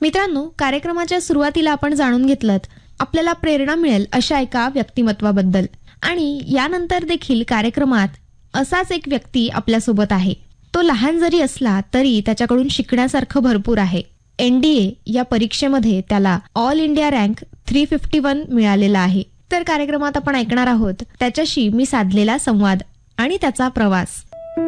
मित्रांनो, कार्यक्रमाच्या सुरुवातीला आपण जाणून घेतलं आपल्याला प्रेरणा मिळेल अशा एका व्यक्तिमत्वाबद्दल आणि यानंतर देखील कार्यक्रमात असाच एक व्यक्ती आपल्यासोबत आहे. तो लहान जरी असला तरी त्याच्याकडून शिकण्यासारखं भरपूर आहे. NDA या परीक्षेमध्ये त्याला ऑल इंडिया रँक 351 मिळालेला आहे. तर कार्यक्रमात आपण ऐकणार आहोत त्याच्याशी मी साधलेला संवाद आणि त्याचा प्रवास.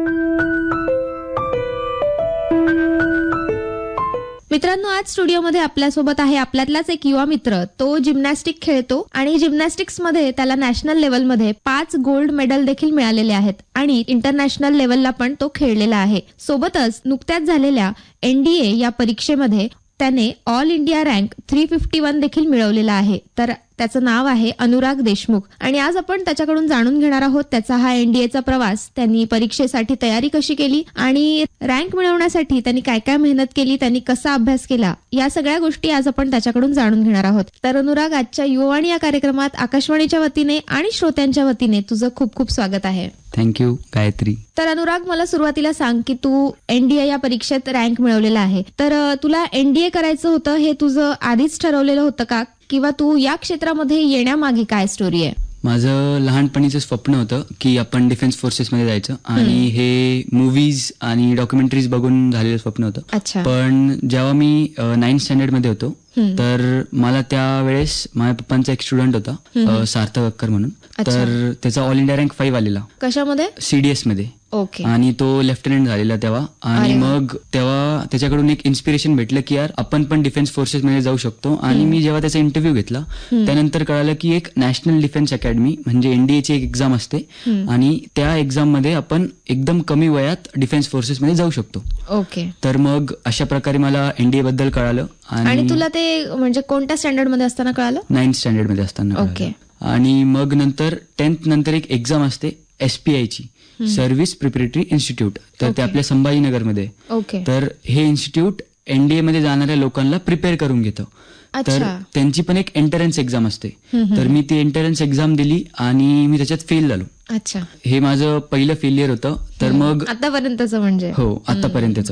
मित्रांनो, आज स्टुडिओमध्ये आपल्यासोबत आहे आपल्यातलाच एक युवा मित्र. तो जिम्नॅस्टिक खेळतो आणि जिम्नॅस्टिक्स मध्ये त्याला नॅशनल लेवलमध्ये 5 गोल्ड मेडल देखील मिळालेले आहेत आणि इंटरनॅशनल लेवलला पण तो खेळलेला आहे. सोबतच नुकत्याच झालेल्या NDA या परीक्षेमध्ये त्याने ऑल इंडिया रँक 351 देखील मिळवलेला आहे. तर त्याचं नाव आहे अनुराग देशमुख आणि आज आपण त्याच्याकडून जाणून घेणार आहोत त्याचा हा NDAचा प्रवास. त्यांनी परीक्षेसाठी तयारी कशी केली आणि रँक मिळवण्यासाठी त्यांनी काय काय मेहनत केली, त्यांनी कसा अभ्यास केला, या सगळ्या गोष्टी आज आपण त्याच्याकडून जाणून घेणार आहोत. तर अनुराग, आजच्या युवावाणी या कार्यक्रमात आकाशवाणीच्या वतीने आणि श्रोत्यांच्या वतीने तुझं खूप खूप स्वागत आहे. थँक्यू गायत्री. तर अनुराग, मला सुरुवातीला सांग की तू NDA या परीक्षेत रँक मिळवलेला आहे. तर तुला NDA करायचं होतं हे तुझं आधीच ठरवलेलं होतं का, किंवा तू या क्षेत्रामध्ये येण्यामागे काय स्टोरी आहे? माझं लहानपणीचं स्वप्न होतं की आपण डिफेन्स फोर्सेसमध्ये जायचं आणि हे मूवीज आणि डॉक्युमेंटरीज बघून झालेलं स्वप्न होतं. अच्छा. पण जेव्हा मी 9th स्टँडर्ड मध्ये होतो तर मला त्यावेळेस माझ्या पप्पांचा एक स्टुडंट होता सार्थक अक्कर म्हणून. तर त्याचा ऑल इंडिया रँक 5 आलेला. कशामध्ये? CDS मध्ये. ओके. आणि तो लेफ्टनंट झालेला तेव्हा. आणि मग तेव्हा त्याच्याकडून एक इन्स्पिरेशन भेटलं की यार आपण पण डिफेन्स फोर्सेस मध्ये जाऊ शकतो. आणि मी जेव्हा त्याचा इंटरव्ह्यू घेतला त्यानंतर कळालं की एक नॅशनल डिफेन्स अकॅडमी म्हणजे NDA ची एक एक्झाम असते आणि त्या एक्झाम मध्ये आपण एकदम कमी वयात डिफेन्स फोर्सेस मध्ये जाऊ शकतो. ओके. तर मग अशा प्रकारे मला NDA बद्दल कळालं. आणि तुला ते म्हणजे कोणत्या स्टँडर्ड मध्ये असताना कळालं? 9th स्टँडर्ड मध्ये असताना. ओके. आणि मग नंतर 10th नंतर एक एक्झाम असते SPI ची, सर्व्हिस प्रिपरेटरी इन्स्टिट्यूट. तर ते आपल्या संभाजीनगरमध्ये. ओके. तर हे इन्स्टिट्यूट NDA मध्ये जाणाऱ्या लोकांना प्रिपेअर करून घेतं. तर त्यांची पण एक एंट्रन्स एक्झाम असते. तर मी ती एंट्रन्स एक्झाम दिली आणि मी त्याच्यात फेल झालो. अच्छा. हे माझं पहिलं फेलियर होतं. तर मग आतापर्यंतचं म्हणजे हो आतापर्यंतचं.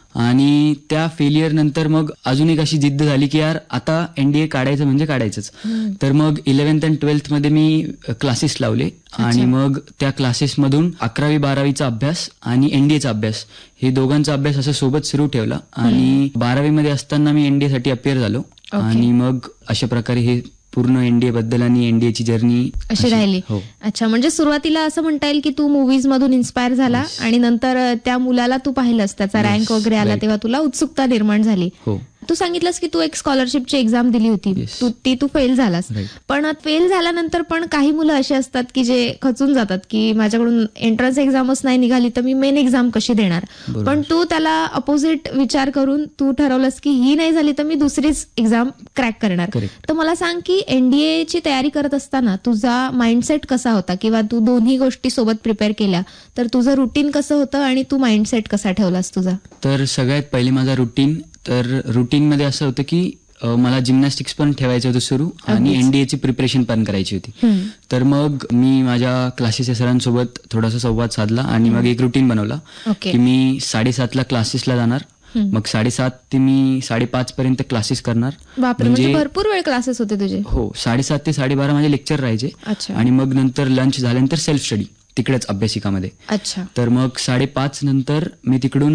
आणि त्या फेलियर नंतर मग अजून एक अशी जिद्द झाली की यार आता NDA काढायचं म्हणजे काढायचंच. तर मग 11th आणि 12th मध्ये मी क्लासेस लावले आणि मग त्या क्लासेसमधून 11वी 12वीचा अभ्यास आणि NDAचा अभ्यास हे दोघांचा अभ्यास असं सोबत सुरू ठेवला. आणि 12वी मध्ये असताना मी NDA साठी अपियर झालो. आणि मग अशा प्रकारे हे पूर्ण NDA बद्दल आणि NDA ची जर्नी अशी राहिली. हो. अच्छा, म्हणजे सुरुवातीला असं म्हणता येईल की तू मूवीज मधून इन्स्पायर झाला आणि नंतर त्या मुलाला तू पाहिलंस, त्याचा रँक वगैरे आला तेव्हा तुला उत्सुकता निर्माण झाली. हो. तू सांगितलंस की तू एक स्कॉलरशिपची एक्झाम दिली होती. तू फेल झालास. पण फेल झाल्यानंतर पण काही मुलं अशी असतात की जे खचून जातात की माझ्याकडून एंट्रन्स एक्झामच नाही निघाली तर मी मेन एक्झाम कशी देणार. पण तू त्याला अपोजिट विचार करून तू ठरवलंस की ही नाही झाली तर मी दुसरीच एक्झाम क्रॅक करणार. तर मला सांग की NDA ची तयारी करत असताना तुझा माइंडसेट कसा होता, किंवा तू दोन्ही गोष्टी सोबत प्रिपेअर केल्या तर तुझं रुटीन कसं होतं आणि तू माइंडसेट कसा ठेवलास तुझा? तर सगळ्यात पहिले माझा रुटीन. तर रुटीन मध्ये असं होतं की मला जिम्नॅस्टिक्स पण ठेवायचं होतं सुरू आणि NDA ची प्रिपरेशन पण करायची होती. तर मग मी माझ्या क्लासेसच्या सरांसोबत थोडासा संवाद साधला आणि मग एक रुटीन बनवला की मी 7:30 ला क्लासेसला जाणार. मग 7:30 ते मी 5:30 पर्यंत क्लासेस करणार. म्हणजे भरपूर वेळ क्लासेस होते तुझे? हो, 7:30 ते 12:30 माझे लेक्चर राहायचे. आणि मग नंतर लंच झाल्यानंतर सेल्फ स्टडी तिकडेच अभ्यासिकामध्ये. अच्छा. तर मग 5:30 नंतर मी तिकडून